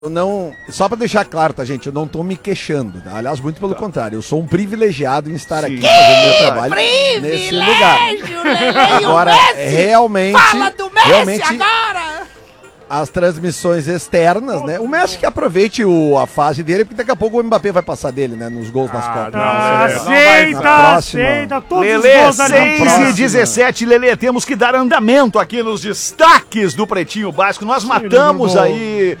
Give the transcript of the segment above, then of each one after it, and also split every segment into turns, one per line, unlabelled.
Não, só pra deixar claro, tá, gente? Eu não tô me queixando, tá? Aliás, muito pelo contrário. Eu sou um privilegiado em estar aqui fazendo meu trabalho nesse lugar. Agora, realmente...
Fala do Messi agora!
As transmissões externas, né? O Messi que aproveite a fase dele, porque daqui a pouco o Mbappé vai passar dele, né? Nos gols das Copas.
Aceita todos os gols da 6h17, Lelê, temos que dar andamento aqui nos destaques do Pretinho Básico. Nós matamos aí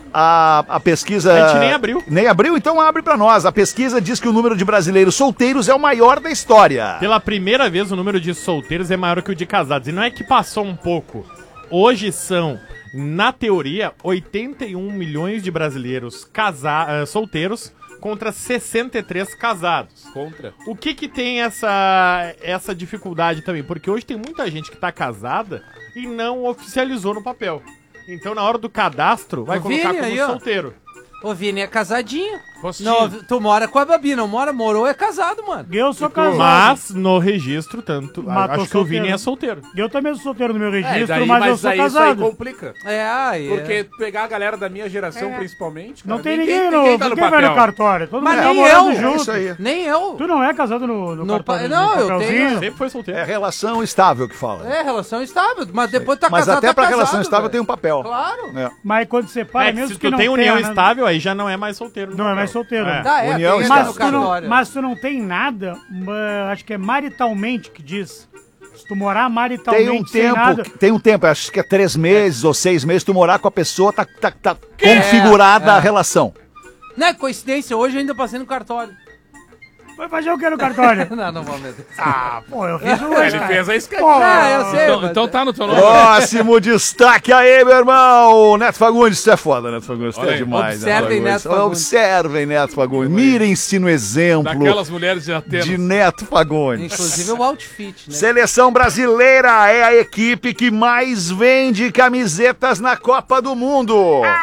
a pesquisa...
A gente nem abriu.
Nem abriu? Então abre pra nós. A pesquisa diz que o número de brasileiros solteiros é o maior da história.
Pela primeira vez, o número de solteiros é maior que o de casados. E não é que passou um pouco. Hoje são... Na teoria, 81 milhões de brasileiros solteiros contra 63 casados. O que tem essa dificuldade também? Porque hoje tem muita gente que tá casada e não oficializou no papel. Então, na hora do cadastro, vai colocar como aí, solteiro.
Ô, Vini é casadinho. Não, tu mora com a Babi, não morou, é casado, mano.
Eu sou casado. Mas no registro, acho que o Vini é solteiro.
Eu também sou solteiro no meu registro, mas eu sou casado.
Isso aí complica.
Aí
Porque pegar a galera da minha geração, principalmente...
Cara, não tem ninguém vai no cartório. Todo
mas
mundo
nem
tá
eu.
Junto.
Nem eu.
Tu não é casado no cartório?
Não, eu tenho.
Sempre foi solteiro.
É relação estável que fala.
É, relação estável. Mas depois tá casado,
mas até
tá
pra
casado,
relação estável tem um papel.
Claro.
Mas quando você para, mesmo
se
que
tu
não
tem união estável, aí já não é mais solteiro.
Não é mais solteiro.
União
mas tu não tem nada, acho que é maritalmente que diz. Se tu morar maritalmente
tem um tempo, acho que é 3 meses ou 6 meses, tu morar com a pessoa, tá configurada a relação.
Não é coincidência, hoje eu ainda passei no cartório.
Vai fazer o que no cartório?
não vou meter.
Eu fiz o
Ele fez a escadinha.
Eu sei.
Então tá no teu nome.
Próximo destaque aí, meu irmão. Neto Fagundes, isso é foda, Neto Fagundes. Isso é demais.
Observem Neto Fagundes.
Observem Neto Fagundes. Mirem-se no exemplo
daquelas mulheres de Atenas.
De Neto Fagundes.
Inclusive o outfit, né?
Seleção brasileira é a equipe que mais vende camisetas na Copa do Mundo.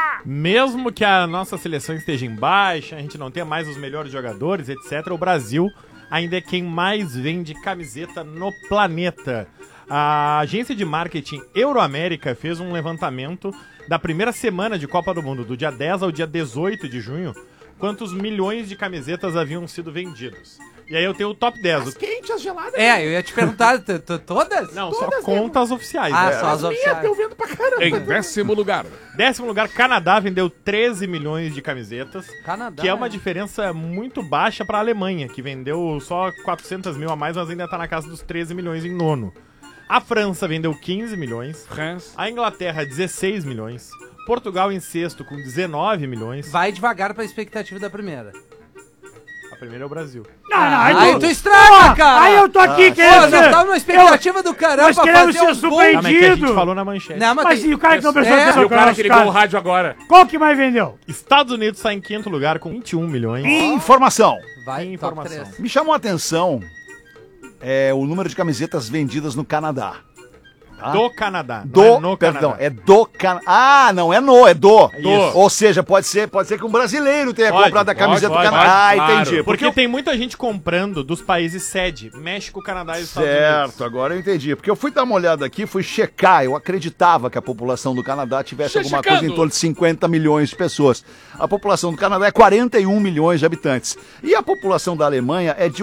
Mesmo que a nossa seleção esteja em baixa, a gente não tenha mais os melhores jogadores, etc., o Brasil ainda é quem mais vende camiseta no planeta. A agência de marketing Euroamérica fez um levantamento da primeira semana de Copa do Mundo, do dia 10 ao dia 18 de junho, quantos milhões de camisetas haviam sido vendidos. E aí eu tenho o top 10.
As quentes, as geladas.
Eu ia te perguntar, todas?
Não,
todas
só contas oficiais.
Só as oficiais.
Eu vendo pra caramba. Em 10º lugar.
10º lugar, Canadá vendeu 13 milhões de camisetas.
Canadá,
que é uma diferença muito baixa pra Alemanha, que vendeu só 400 mil a mais, mas ainda tá na casa dos 13 milhões em nono. A França vendeu 15 milhões. A Inglaterra, 16 milhões. Portugal em sexto com 19 milhões.
Vai devagar pra expectativa da primeira.
A primeira é o Brasil.
Aí tu estraga, cara!
Aí eu tô aqui querendo...
Nós estamos numa expectativa do caramba.
Nós queremos ser surpreendidos.
Mas que a gente falou na manchete.
Mas e o cara que não prestou atenção?
E o cara que ligou o rádio agora.
Qual que mais vendeu?
Estados Unidos está em 5º lugar com 21 milhões.
Informação.
Informação.
Me chamou a atenção o número de camisetas vendidas no Canadá.
Do Canadá.
Perdão, é do Canadá. Não é é do. Ou seja, pode ser que um brasileiro tenha comprado a camiseta do Canadá. Entendi.
Porque tem muita gente comprando dos países sede, México, Canadá e Estados Unidos.
Certo, agora eu entendi. Porque eu fui dar uma olhada aqui, fui checar, eu acreditava que a população do Canadá tivesse alguma coisa em torno de 50 milhões de pessoas. A população do Canadá é 41 milhões de habitantes. E a população da Alemanha é de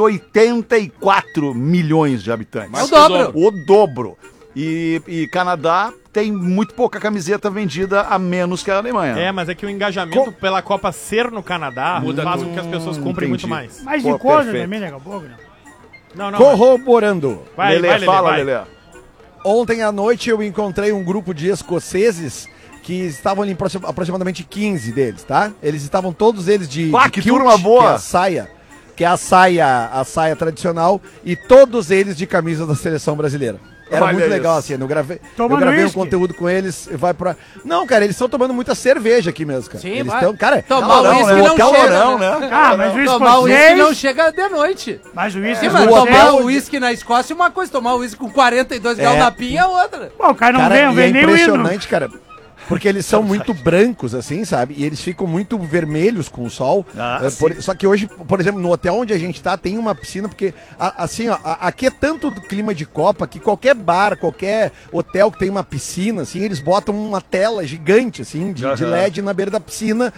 84 milhões de habitantes.
É o dobro.
O dobro. E Canadá tem muito pouca camiseta vendida a menos que a Alemanha.
Mas é que o engajamento pela Copa ser no Canadá faz com que as pessoas comprem muito mais.
Mas de coisa também, né?
Não.
Corroborando.
Lelê, fala, Lelê.
Ontem à noite eu encontrei um grupo de escoceses que estavam ali, aproximadamente 15 deles, tá? Eles estavam todos eles de
que turma boa!
Que é a saia tradicional, e todos eles de camisa da seleção brasileira. Era muito legal, assim, eu gravei um conteúdo com eles, Não, cara, eles estão tomando muita cerveja aqui mesmo, cara.
Sim,
eles estão, cara,
tomar o uísque não chega,
né?
Mas o
tomar o uísque não chega de noite.
Mas o uísque
tomar o uísque na Escócia é uma coisa, tomar o uísque com 42 graus na pinha é outra.
O cara não vem nem o hino.
impressionante, cara. Porque eles são muito brancos, assim, sabe? E eles ficam muito vermelhos com o sol. Só que hoje, por exemplo, no hotel onde a gente tá, tem uma piscina, porque, assim, ó, aqui é tanto clima de Copa que qualquer bar, qualquer hotel que tem uma piscina, assim, eles botam uma tela gigante, assim, de LED na beira da piscina,